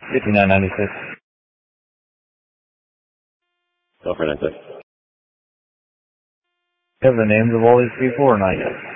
5996. Go for 96. Have the names of all these people or not yet?